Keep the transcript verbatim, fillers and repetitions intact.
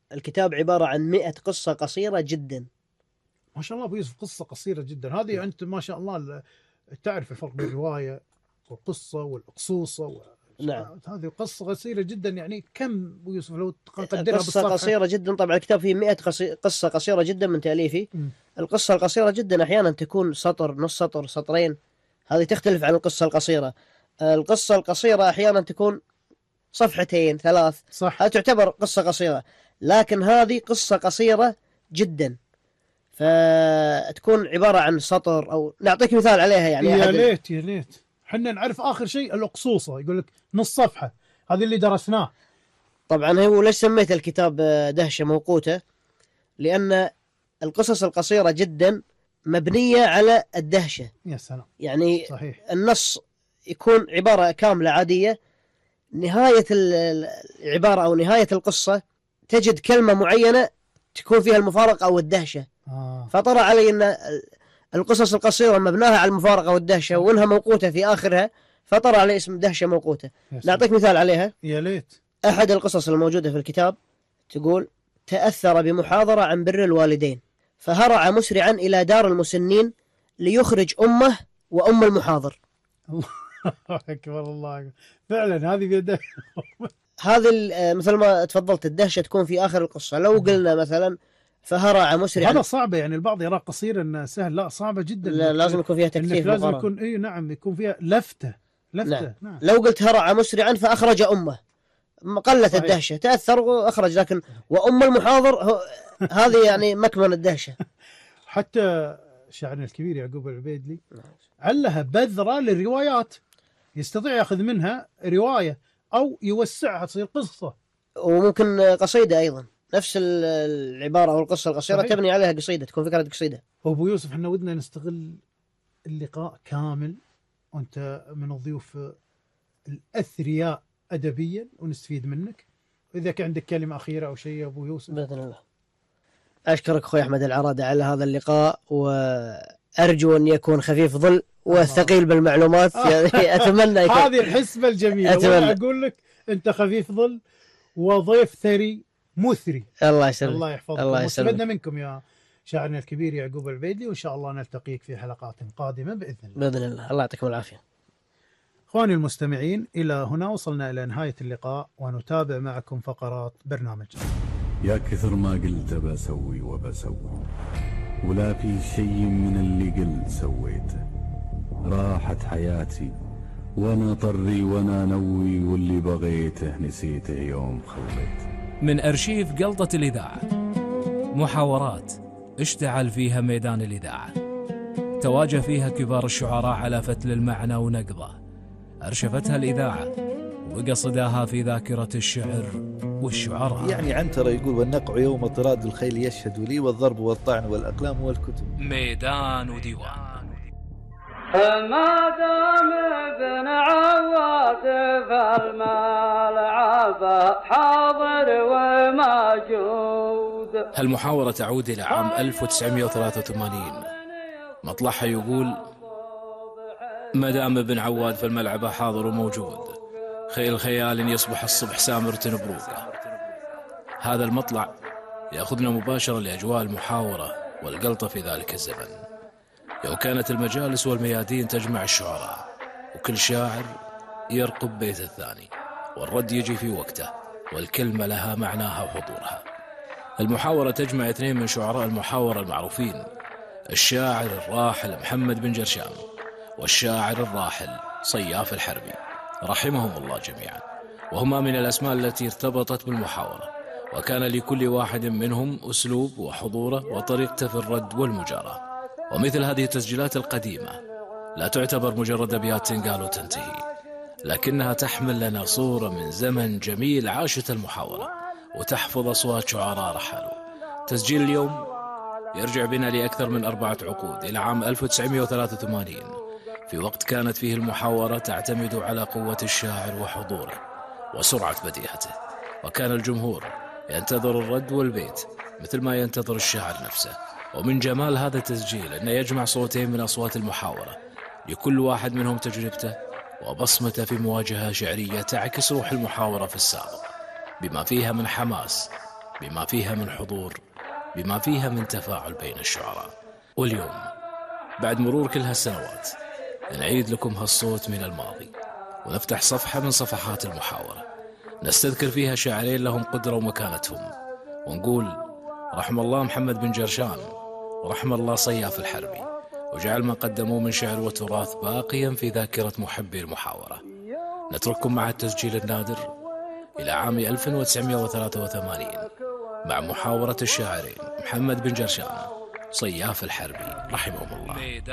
الكتاب عبارة عن مئة قصة قصيرة جدا. ما شاء الله أبو يوسف، قصة قصيرة جدا هذه. أنت ما شاء الله تعرف الفرق بين الرواية والقصة والأقصوصة و... نعم. هذه قصة قصيرة جدا، يعني كم أبو يوسف لو تقدرها قصة بالصفحة؟ قصيرة جدا. طبعا الكتاب فيه مئة قصي... قصة قصيرة جدا من تأليفي. م. القصة القصيرة جدا أحيانا تكون سطر، نص سطر، سطرين، هذه تختلف عن القصة القصيرة. القصة القصيرة أحيانا تكون صفحتين ثلاث، صح، هذه تعتبر قصة قصيرة. لكن هذه قصة قصيرة جدا، فتكون عبارة عن سطر. أو نعطيك مثال عليها يعني. يا ليت يا ليت حنا نعرف آخر شيء الأقصوصة، يقول لك نص صفحة، هذا اللي درسناه. طبعا هو ليش سميت الكتاب دهشة موقوتة؟ لأن القصص القصيرة جدا مبنية على الدهشة. يا سلام. يعني صحيح. النص يكون عبارة كاملة عادية، نهاية العبارة أو نهاية القصة تجد كلمة معينة تكون فيها المفارقة أو الدهشة. آه. فطرى علي أن القصص القصيرة مبناها على المفارقة والدهشة، وإنها موقوتة في آخرها، فطرى علي اسم دهشة موقوتة. نعطيك مثال عليها. يا ليت. أحد القصص الموجودة في الكتاب تقول: تأثر بمحاضرة عن بر الوالدين، فهرع مسرعا إلى دار المسنين ليخرج أمه وأم المحاضر. الله أكبر، الله أكبر. فعلا هذه بيده. هذه مثل ما تفضلت الدهشة تكون في آخر القصة. لو قلنا مثلا فهرع مسرعا، هذا صعبة، يعني البعض يرى قصير إنه سهل، لا صعبة جدا. لا، لازم يكون فيها تكثيف، لازم يكون إيه نعم يكون فيها لفتة لفتة. نعم. نعم. لو قلت هرع مسرعا فأخرج أمه، قلت صحيح. الدهشة، تأثر وأخرج. لكن وأم المحاضر هذه يعني مكمن الدهشة. حتى شاعرنا الكبير يعقوب العبيدلي علها بذرة للروايات، يستطيع يأخذ منها رواية أو يوسعها تصير قصة، وممكن قصيدة أيضا، نفس العبارة أو القصة القصيرة صحيح. تبني عليها قصيدة، تكون فكرة قصيدة. أبو يوسف احنا ودنا نستغل اللقاء كامل وأنت من الضيوف الأثرياء أدبيا ونستفيد منك. إذا كان عندك كلمة أخيرة أو شيء يا أبو يوسف. بإذن الله. أشكرك أخوي أحمد العرادة على هذا اللقاء، وأرجو أن يكون خفيف ظل وثقيل بالمعلومات. يعني أتمنى يكون هذه الحسبة الجميلة. وأنا أقول لك أنت خفيف ظل وضيف ثري مثري. الله يسلمك. الله يحفظك. الله يسلمك. واستفدنا منكم يا شاعرنا الكبير يعقوب العبيدلي، وإن شاء الله نلتقيك في حلقات قادمة بإذن الله. بإذن الله. الله يعطيكم العافية. إخواني المستمعين، إلى هنا وصلنا إلى نهاية اللقاء، ونتابع معكم فقرات برنامج. يا كثر ما قلت بسوي وبسوي، ولا في شيء من اللي قلت سويته. راحت حياتي وانا طري وانا نوي، واللي بغيته نسيته يوم خليته. من أرشيف قلطة الإذاعة، محاورات اشتعل فيها ميدان الإذاعة، تواجه فيها كبار الشعراء على فتل المعنى ونقضه، أرشفتها الإذاعة وبقى صداها في ذاكرة الشعر والشعراء. يعني عنترة يقول: والنقع يوم طراد الخيل يشهد لي، والضرب والطعن والأقلام والكتب. ميدان وديوان. ما دام ابن عواد فالملعب حاضر وموجود. هالمحاورة تعود إلى عام ألف وتسعمائة وثلاثة وثمانين. مطلعها يقول: ما دام ابن عواد فالملعب حاضر وموجود، خيل خيال يصبح الصبح سامرة بروقه. هذا المطلع يأخذنا مباشرة لأجواء المحاورة والقلطة في ذلك الزمن، لو كانت المجالس والميادين تجمع الشعراء، وكل شاعر يرقب بيت الثاني، والرد يجي في وقته، والكلمة لها معناها وحضورها. المحاورة تجمع اثنين من شعراء المحاورة المعروفين، الشاعر الراحل محمد بن جرشام والشاعر الراحل صياف الحربي رحمهم الله جميعا، وهما من الأسماء التي ارتبطت بالمحاورة، وكان لكل واحد منهم أسلوب وحضوره وطريقته في الرد والمجاراة. ومثل هذه التسجيلات القديمة لا تعتبر مجرد أبيات تنقال وتنتهي، لكنها تحمل لنا صورة من زمن جميل عاشت المحاورة، وتحفظ أصوات شعراء رحلوا. تسجيل اليوم يرجع بنا لأكثر من أربعة عقود، إلى عام ألف وتسعمائة وثلاثة وثمانين، في وقت كانت فيه المحاورة تعتمد على قوة الشاعر وحضوره وسرعة بديهته، وكان الجمهور ينتظر الرد والبيت مثل ما ينتظر الشاعر نفسه. ومن جمال هذا التسجيل أنه يجمع صوتين من أصوات المحاورة، لكل واحد منهم تجربته وبصمته في مواجهة شعرية تعكس روح المحاورة في السابق، بما فيها من حماس بما فيها من حضور، بما فيها من تفاعل بين الشعراء. واليوم بعد مرور كل هالسنوات نعيد لكم هالصوت من الماضي، ونفتح صفحة من صفحات المحاورة نستذكر فيها شاعرين لهم قدرة ومكانتهم، ونقول رحم الله محمد بن جرشان ورحم الله صياف الحربي، وجعل ما قدموه من شعر وتراث باقيا في ذاكرة محبي المحاورة. نترككم مع التسجيل النادر إلى عام ألف وتسعمائة وثلاثة وثمانين مع محاورة الشاعرين محمد بن جرشان صياف الحربي رحمهم الله.